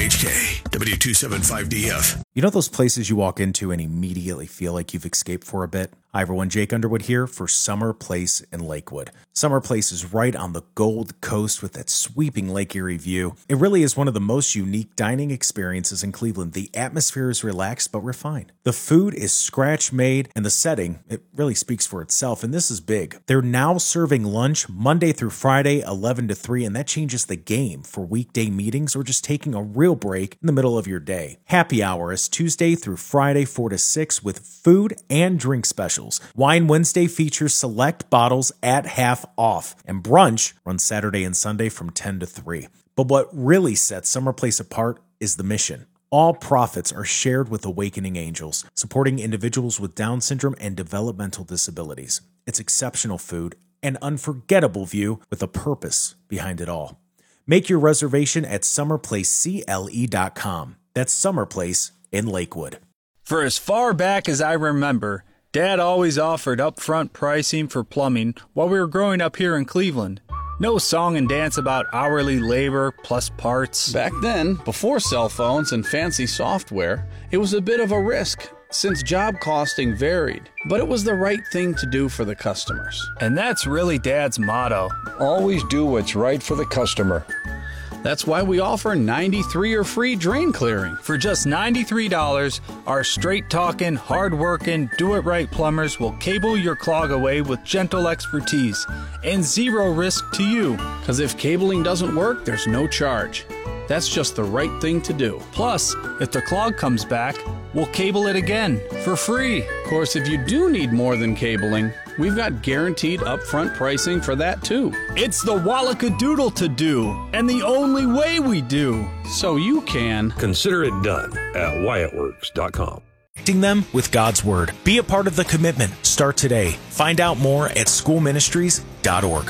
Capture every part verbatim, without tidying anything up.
H K, W two seventy-five D F. You know those places you walk into and immediately feel like you've escaped for a bit? Hi everyone, Jake Underwood here for Summer Place in Lakewood. Summer Place is right on the Gold Coast with that sweeping Lake Erie view. It really is one of the most unique dining experiences in Cleveland. The atmosphere is relaxed but refined. The food is scratch made and the setting, it really speaks for itself, and this is big. They're now serving lunch Monday through Friday, eleven to three, and that changes the game for weekday meetings or just taking a real break in the middle of your day. Happy hour is Tuesday through Friday, four to six, with food and drink specials. Wine Wednesday features select bottles at half off, and brunch runs Saturday and Sunday from ten to three. But what really sets Summer Place apart is the mission. All profits are shared with Awakening Angels, supporting individuals with Down syndrome and developmental disabilities. It's exceptional food, an unforgettable view with a purpose behind it all. Make your reservation at summer place c l e dot com. That's Summer Place in Lakewood. For as far back as I remember, Dad always offered upfront pricing for plumbing while we were growing up here in Cleveland. No song and dance about hourly labor plus parts. Back then, before cell phones and fancy software, it was a bit of a risk since job costing varied, but it was the right thing to do for the customers. And that's really Dad's motto. Always do what's right for the customer. That's why we offer ninety-three or free drain clearing. For just ninety-three dollars, our straight-talking, hard-working, do-it-right plumbers will cable your clog away with gentle expertise and zero risk to you. Because if cabling doesn't work, there's no charge. That's just the right thing to do. Plus, if the clog comes back, we'll cable it again for free. Of course, if you do need more than cabling, we've got guaranteed upfront pricing for that too. It's the Wallacadoodle to do, and the only way we do. So you can consider it done at wyatt works dot com. Connecting them with God's Word. Be a part of the commitment. Start today. Find out more at school ministries dot org.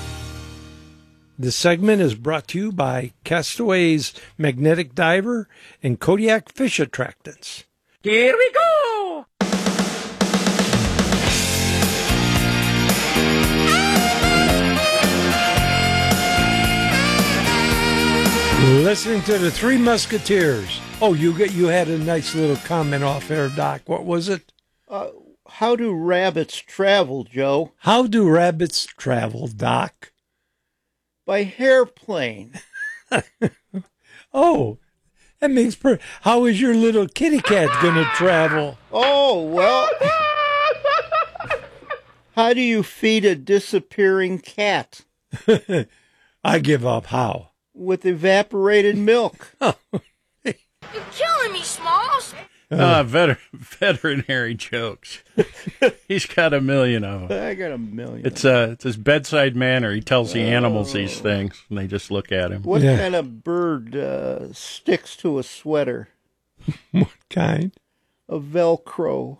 This segment is brought to you by Castaways Magnetic Diver and Kodiak Fish Attractants. Here we go! Listening to the Three Musketeers. Oh, you get you had a nice little comment off air, Doc. What was it? Uh, how do rabbits travel, Joe? How do rabbits travel, Doc? By hairplane. Oh, that makes per. How is your little kitty cat going to travel? Oh, well. How do you feed a disappearing cat? I give up. How? With evaporated milk. You're killing me, Smalls. Uh, veter- veterinary jokes. He's got a million of them. I got a million. It's uh, it's his bedside manner. He tells the animals these things, and they just look at him. What Yeah. kind of bird uh, sticks to a sweater? What kind? A Velcro.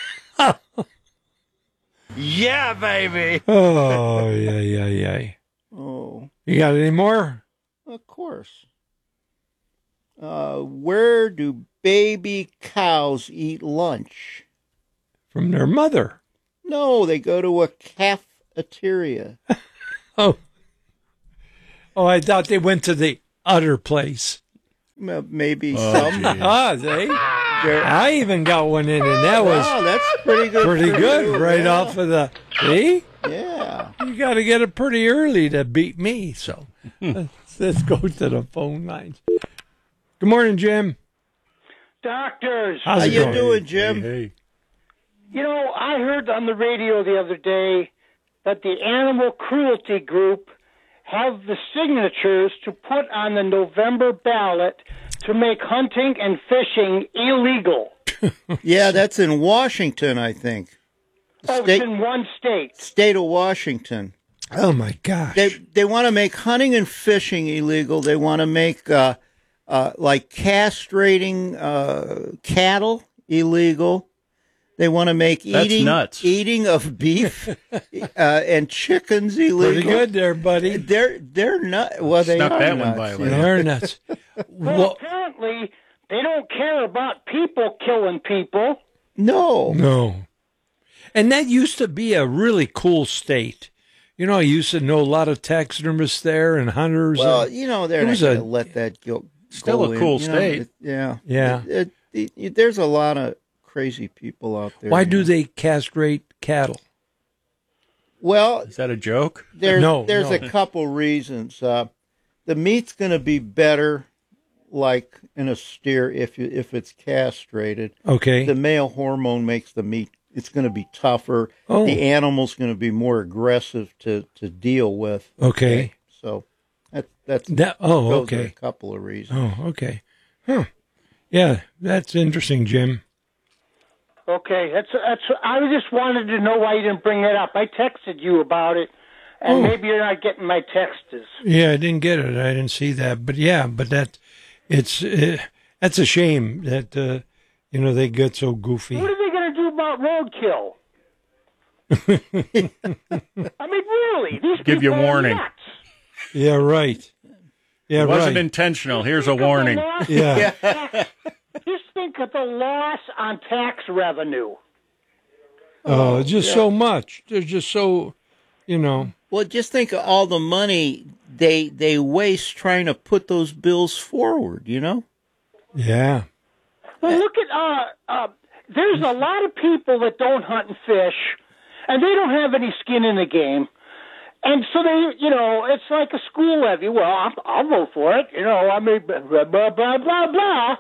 Yeah, baby. Oh, yeah, yeah, yeah. Oh, You got any more? of course. Uh, where do baby cows eat lunch? From their mother. No, they go to a cafeteria. Oh. Oh, I thought they went to the other place. M- Maybe Oh, some. geez. Ah, they. They're- I even got one in, and that was Wow, that's pretty good. pretty for good you, right yeah. off of the. See? Yeah. You got to get it pretty early to beat me. So let's, let's go to the phone lines. Good morning, Jim. Doctors, How's How it you going? doing, Jim? Hey, hey. you know, I heard on the radio the other day that the animal cruelty group have the signatures to put on the November ballot to make hunting and fishing illegal. Yeah, that's in Washington, I think. Oh, State- it's in one state. State of Washington. Oh, my gosh. They they want to make hunting and fishing illegal. They want to make uh, uh, like castrating uh, cattle illegal. They want to make That's eating nuts. eating of beef uh, and chickens illegal. Pretty good there, buddy. They're they're not. Well, they Snuck are that one nuts, by, you Larry. know. They're nuts. Well, Well, apparently they don't care about people killing people. No, no. And that used to be a really cool state. You know, I used to know a lot of taxidermists there and hunters. well, and you know they're it not was going a- to let that go Still go a cool in. You know, state. it- yeah, Yeah. It, it, it, there's a lot of crazy people out there. Why you do know. they castrate cattle? Well, Is that a joke? there's No, there's no. a couple reasons. Uh, the meat's going to be better, like in a steer, if you, if it's castrated. Okay. The male hormone makes the meat. It's going to be tougher. Oh. The animal's going to be more aggressive to, to deal with. Okay. So that that's That- oh, those are okay. a couple of reasons. Oh, okay. Huh. Yeah, that's interesting, Jim. Okay, that's that's. I just wanted to know why you didn't bring it up. I texted you about it, and Oh. maybe you're not getting my texts. Yeah, I didn't get it. I didn't see that. But yeah, but that it's uh, that's a shame that uh, you know they get so goofy. What are they going to do about roadkill? I mean, really, these Give you people are warning. nuts. Yeah, right. Yeah, It wasn't right. intentional. Here's a Think of the warning. loss- Yeah. Just think of the loss on tax revenue. Oh, just so much. They're just so, you know. Well, just think of all the money they they waste trying to put those bills forward. You know. Yeah. Well, look at uh, uh, there's a lot of people that don't hunt and fish, and they don't have any skin in the game. And so they, you know, it's like a school levy. Well, I'll, I'll vote for it. You know, I mean, blah, blah, blah, blah, blah.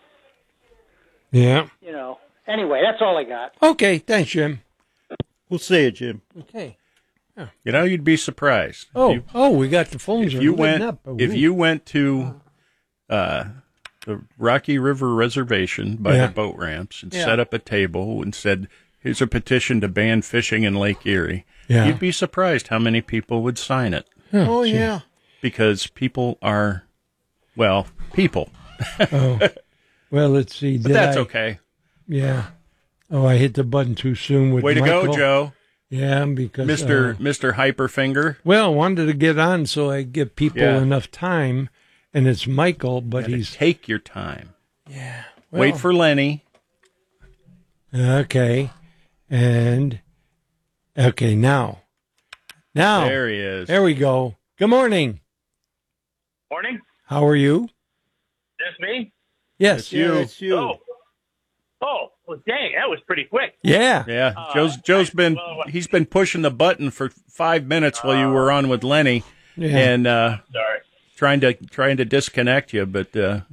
Yeah. You know. Anyway, that's all I got. Okay. Thanks, Jim. We'll see you, Jim. Okay. You know, you'd be surprised. Oh, If you, oh, we got the phones. if are you lit went, up. Oh, if ooh. you went to uh, the Rocky River Reservation by Yeah. the boat ramps and Yeah. set up a table and said, "Here's a petition to ban fishing in Lake Erie," Yeah. you'd be surprised how many people would sign it Oh yeah. because people are, well, people. Oh. Well, let's see. But Did that's I- okay. Yeah. Oh, I hit the button too soon with Way to Michael. go, Joe, Yeah, because Mister uh, Mister Hyperfinger. well, wanted to get on so I give people Yeah. enough time, and it's Michael, but Gotta he's take your time. yeah. Wait for Lenny. Okay, and okay now, now There he is. there we go. Good morning. Morning. How are you? That's me. Yes. It's you. Yeah, it's you. Oh. Oh, well, dang, that was pretty quick. Yeah. Yeah, Uh, Joe's Joe's I- been well, he's been pushing the button for five minutes while you were on with Lenny, Yeah. and uh, Sorry. trying to trying to disconnect you, but uh,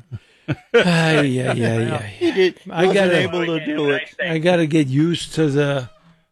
Ah, yeah, yeah, yeah. He did. I wasn't gotta- able to do it. I got to get used to the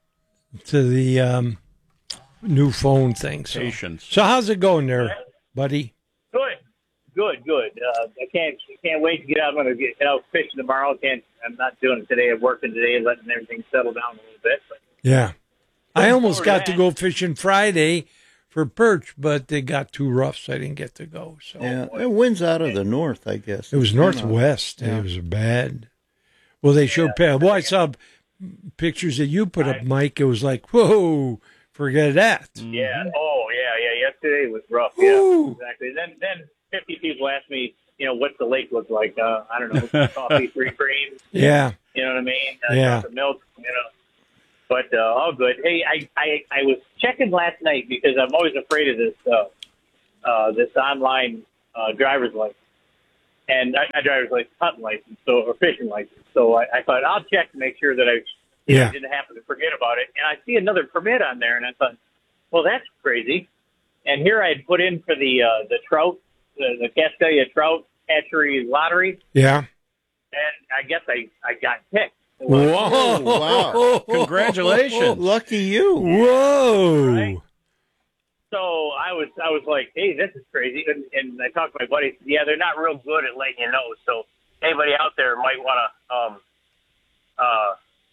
to the um, new phone thing. So. patience. so how's it going there, buddy? Good. Good, good. Uh, I can't can't wait to get out. I'm going to get out fishing tomorrow. Can't. I'm not doing it today. I'm working today, letting everything settle down a little bit. But Yeah. I almost forward to got to that. go fishing Friday for perch, but they got too rough, so I didn't get to go. So Yeah, it winds out of the north, I guess. it was You know. northwest. Yeah. It was bad. Well, they showed. Yeah. Well, I saw pictures that you put up, Mike. It was like, whoa, forget that. yeah. Oh, yeah, yeah. Yesterday was rough. Yeah, Ooh. exactly. Then then fifty people asked me, you know, what's the lake look like? Uh, I don't know. Coffee, three cream. Yeah. You know what I mean? Uh, Yeah. chocolate milk. You know. But uh, all good. Hey, I, I I was checking last night because I'm always afraid of this uh, uh, this online uh, driver's license and not not driver's license, hunting license, so or fishing license. So I, I thought I'll check to make sure that I you Yeah. know, didn't happen to forget about it. And I see another permit on there, and I thought, well, that's crazy. And here I had put in for the uh, the trout, the, the Cascadia Trout Hatchery Lottery, Yeah. and I guess I I got picked. Whoa! wow. Congratulations. Lucky you. Whoa! Right. So I was I was like, hey, this is crazy. And, and I talked to my buddy. Yeah, they're not real good at letting you know. So anybody out there might want to, um, uh,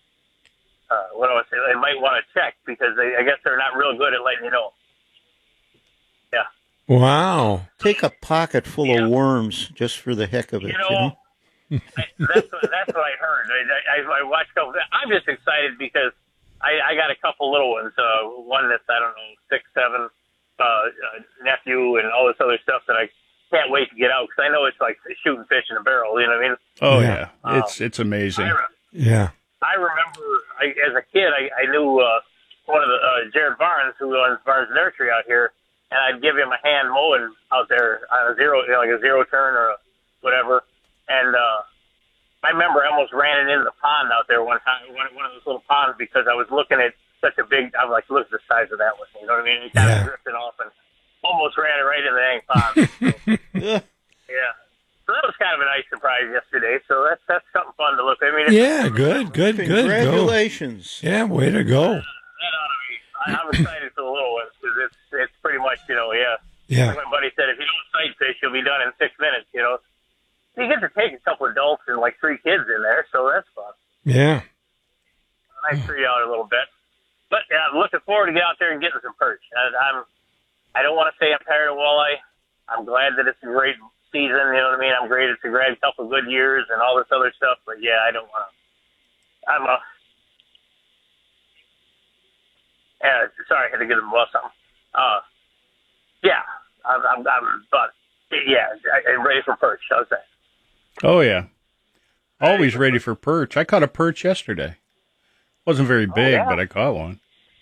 uh, what do I say? They might want to check because they, I guess they're not real good at letting you know. Yeah. Wow! Take a pocket full Yeah. of worms just for the heck of it. You You know, know? I, that's what, that's what I heard. I, I, I watched. A couple, I'm just excited because I, I got a couple little ones. Uh, one that's I don't know six, seven, uh, uh, nephew, and all this other stuff that I can't wait to get out because I know it's like shooting fish in a barrel. You know what I mean? Oh Yeah. yeah, it's it's amazing. I, re- Yeah. I remember I, as a kid, I, I knew uh, one of the uh, Jared Barnes, who owns Barnes Nursery out here, and I'd give him a hand mowing out there on a zero, you know, like a zero turn or a whatever. And uh, I remember I almost ran it into the pond out there one time, one, one of those little ponds, because I was looking at such a big, I was like, look at the size of that one. You know what I mean? It kind Yeah. of drifted off and almost ran it right in the dang pond. So, yeah. So that was kind of a nice surprise yesterday. So that's that's something fun to look at. I mean, it's, Yeah, good, good, good. Go. Congratulations. Yeah, way to go. that ought to be, I, I'm excited for the little ones because it's, it's pretty much, you know, yeah. Yeah. Like my buddy said, if you don't sight fish, you'll be done in six minutes, you know. You get to take a couple adults and like three kids in there, so that's fun. Yeah. Nice treat out a little bit. But yeah, I'm looking forward to get out there and getting some perch. I, I'm, I don't want to say I'm tired of walleye. I'm glad that it's a great season, you know what I mean? I'm great. It's a great couple good years and all this other stuff, but yeah, I don't want to. I'm a. Yeah, sorry, I had to get him about something. Uh, yeah, I'm, I'm, I'm but yeah, I, I'm ready for perch. How's that? Oh, yeah. Always ready for perch. I caught a perch yesterday. Wasn't very big, yeah. but I caught one.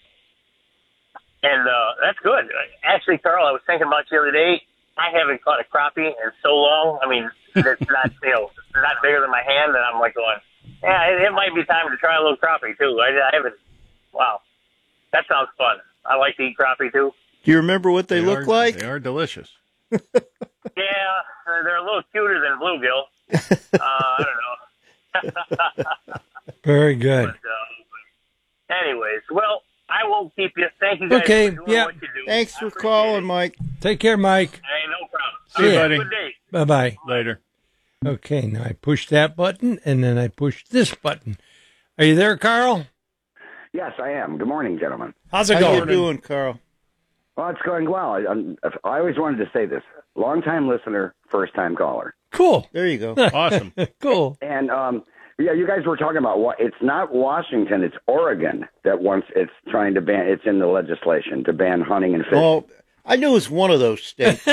And uh, that's good. Actually, Carl, I was thinking about you the other day. I haven't caught a crappie in so long. I mean, it's not, you know, not bigger than my hand, and I'm like going, yeah, it, it might be time to try a little crappie too. I, I haven't. Wow, that sounds fun. I like to eat crappie too. Do you remember what they, They look are- like? They are delicious. Yeah, they're they're a little cuter than bluegill. Uh, I don't know. Very good. But, uh, anyways, well, I won't keep you. Thank you guys Okay, for doing yeah. what you do. Thanks I for appreciate calling, it. Mike. Take care, Mike. Hey, no problem. See ya. Have a buddy. Good day. Bye-bye. Later. Okay, now I push that button, and then I push this button. Are you there, Carl? Yes, I am. Good morning, gentlemen. How's it How going? you doing, Carl? Well, it's going well. I, I'm, I always wanted to say this. Long-time listener, first-time caller. Cool. There you go. Awesome. Cool. And, um, yeah, you guys were talking about what it's not Washington, it's Oregon that wants it's trying to ban, it's in the legislation to ban hunting and fishing. Oh, I knew it was one of those states.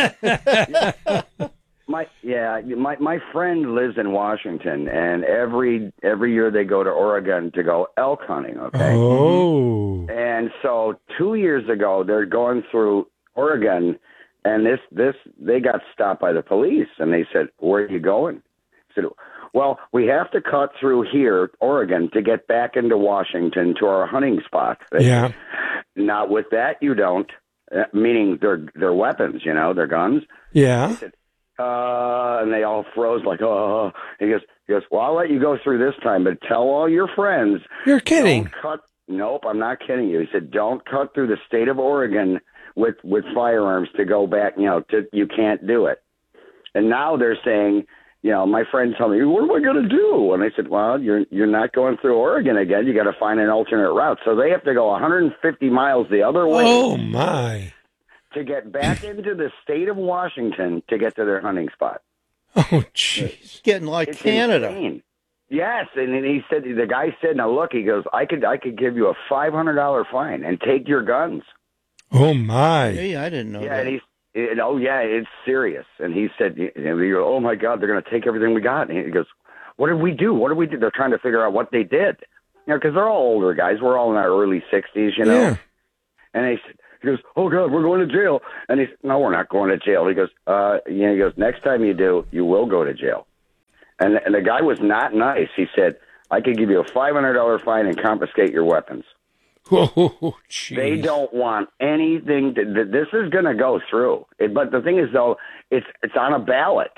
My yeah, my my friend lives in Washington, and every every year they go to Oregon to go elk hunting. Okay. Oh. And so two years ago, they're going through Oregon, and this this they got stopped by the police, and they said, "Where are you going?" I said, "Well, we have to cut through here, Oregon, to get back into Washington to our hunting spot." They Yeah. said, "Not with that, you don't." Uh, meaning their their weapons, you know, their guns. Yeah. Uh, and they all froze like, oh. He goes, he goes, well, I'll let you go through this time, but tell all your friends. You're kidding. Don't cut. Nope, I'm not kidding you. He said, don't cut through the state of Oregon with with firearms to go back. You know, to, you can't do it. And now they're saying, you know, my friend told me, what am I going to do? And I said, well, you're you're not going through Oregon again. You got to find an alternate route. So they have to go one hundred fifty miles the other way. Oh, my. To get back into the state of Washington to get to their hunting spot. Oh, jeez. It's getting like It's Canada. insane. Yes, and then he said, the guy said, now look, he goes, I could I could give you a five hundred dollars fine and take your guns. Oh, my. Hey, I didn't know Yeah, that. and he's, it, oh, yeah, it's serious. And he said, you know, oh, my God, they're going to take everything we got. And he goes, what did we do? What did we do? They're trying to figure out what they did. You know, because they're all older guys. We're all in our early sixties, you know. Yeah. And they said, he goes, oh, God, we're going to jail. And he said, no, we're not going to jail. He goes, uh, you know, he goes, next time you do, you will go to jail. And, and the guy was not nice. He said, I could give you a five hundred dollars fine and confiscate your weapons. Oh, jeez. They don't want anything. To, th- this is going to go through. It, but the thing is, though, it's it's on a ballot.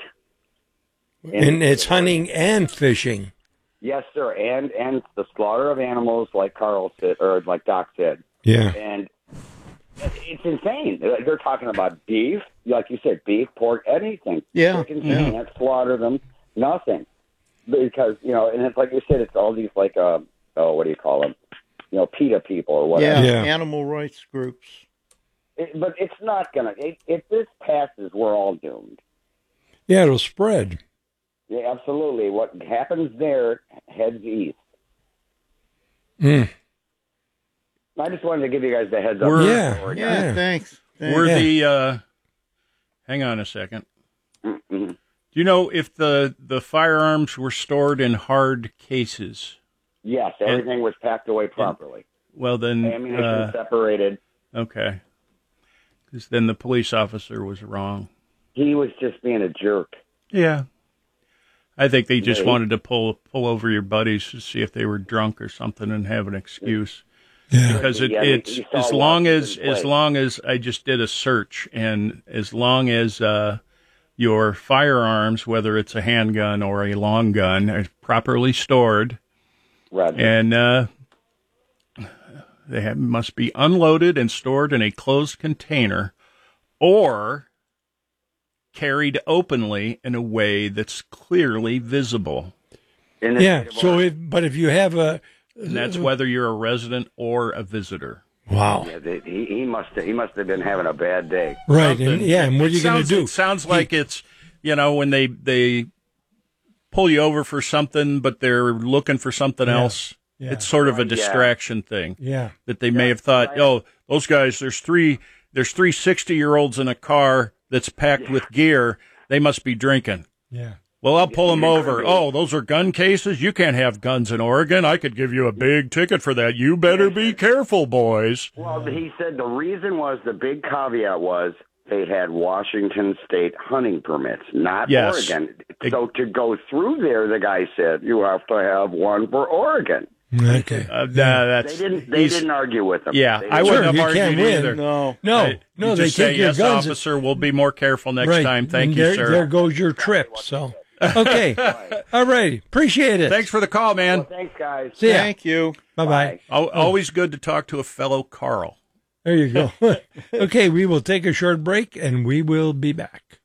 And it's hunting and fishing. Yes, sir. And and the slaughter of animals, like Carl said, or like Doc said. Yeah. And it's insane. They're talking about beef, like you said, beef, pork, anything. Yeah. Chickens, Yeah. you can't slaughter them. Nothing. Because, you know, and it's like you said, it's all these, like, uh, oh, what do you call them? You know, PETA people or whatever. Yeah, Yeah. animal rights groups. It, but it's not going to, if this passes, we're all doomed. Yeah, it'll spread. Yeah, absolutely. What happens there heads east. Mm. I just wanted to give you guys the heads up. We're- Yeah. Yeah, Yeah. thanks. thanks. Were Yeah. the, uh, hang on a second. Mm-hmm. Do you know if the, the firearms were stored in hard cases? Yes, everything was packed away properly. Well, then, Ammunition uh, separated. okay. Because then the police officer was wrong. He was just being a jerk. Yeah. I think they just Yeah. wanted to pull pull over your buddies to see if they were drunk or something and have an excuse. Yeah. Because it, Yeah, he- it's he saw as long as Washington as play. long as I just did a search, and as long as uh, your firearms, whether it's a handgun or a long gun, are properly stored, Roger. and uh, they have, must be unloaded and stored in a closed container, or carried openly in a way that's clearly visible. In the Yeah. state of So, Oregon. if, but if you have a, And that's whether you're a resident or a visitor. wow, Yeah, they, he, he must have, he must have been having a bad day. right, and Something. yeah, and what are It you going to sounds- do? It sounds like it's, you know, when they they pull you over for something, but they're looking for something Yeah. else. Yeah. It's sort of a Right, yeah. distraction thing Yeah, that they may have thought, oh, those guys, there's three, there's three sixty-year-olds in a car that's packed with gear. They must be drinking. yeah. Well, I'll pull them Yeah, over. could be. Oh, those are gun cases? You can't have guns in Oregon. I could give you a big ticket for that. You better be careful, boys. Well, he said the reason was, the big caveat was, they had Washington state hunting permits, not Yes. Oregon. So to go through there, the guy said, you have to have one for Oregon. Okay. Uh, nah, They that's, didn't. They he's- didn't argue with him. Yeah, They I didn't- wouldn't Sure, have you argued can't win. either. No. No, I- no, you they just take say, your yes, guns. officer, we'll be more careful next right. time. Thank and you, there, sir. There goes your trip. So, okay. All right. Appreciate it. Thanks for the call, man. Well, thanks, guys. See ya. Thank you. Bye bye. Al Always good to talk to a fellow Carl. There you go. Okay, we will take a short break and we will be back.